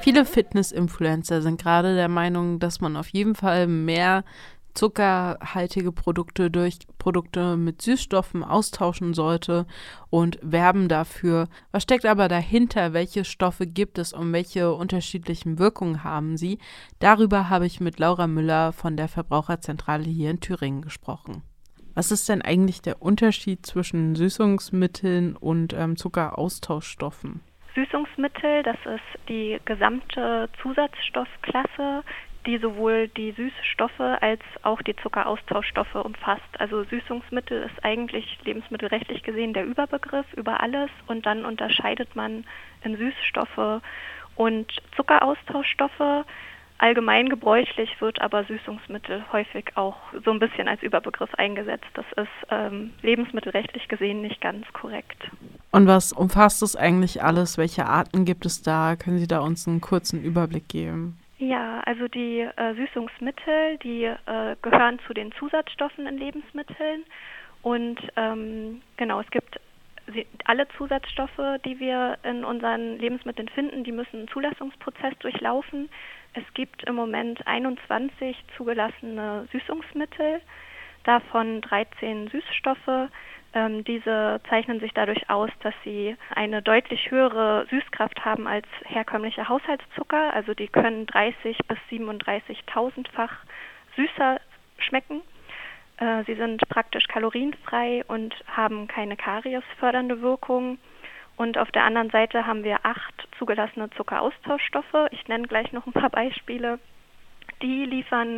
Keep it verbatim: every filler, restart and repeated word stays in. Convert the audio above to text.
Viele Fitness-Influencer sind gerade der Meinung, dass man auf jeden Fall mehr zuckerhaltige Produkte durch Produkte mit Süßstoffen austauschen sollte und werben dafür. Was steckt aber dahinter? Welche Stoffe gibt es und welche unterschiedlichen Wirkungen haben sie? Darüber habe ich mit Laura Müller von der Verbraucherzentrale hier in Thüringen gesprochen. Was ist denn eigentlich der Unterschied zwischen Süßungsmitteln und ähm, Zuckeraustauschstoffen? Süßungsmittel, das ist die gesamte Zusatzstoffklasse, die sowohl die Süßstoffe als auch die Zuckeraustauschstoffe umfasst. Also Süßungsmittel ist eigentlich lebensmittelrechtlich gesehen der Überbegriff über alles und dann unterscheidet man in Süßstoffe und Zuckeraustauschstoffe. Allgemein gebräuchlich wird aber Süßungsmittel häufig auch so ein bisschen als Überbegriff eingesetzt. Das ist ähm, lebensmittelrechtlich gesehen nicht ganz korrekt. Und was umfasst das eigentlich alles? Welche Arten gibt es da? Können Sie da uns einen kurzen Überblick geben? Ja, also die äh, Süßungsmittel, die äh, gehören zu den Zusatzstoffen in Lebensmitteln. Und ähm, genau, es gibt sie, alle Zusatzstoffe, die wir in unseren Lebensmitteln finden, die müssen einen Zulassungsprozess durchlaufen. Es gibt im Moment einundzwanzig zugelassene Süßungsmittel, davon dreizehn Süßstoffe. Ähm, diese zeichnen sich dadurch aus, dass sie eine deutlich höhere Süßkraft haben als herkömmliche Haushaltszucker. Also die können dreißig bis siebenunddreißigtausendfach süßer schmecken. Äh, sie sind praktisch kalorienfrei und haben keine kariesfördernde Wirkung. Und auf der anderen Seite haben wir acht zugelassene Zuckeraustauschstoffe. Ich nenne gleich noch ein paar Beispiele. Die liefern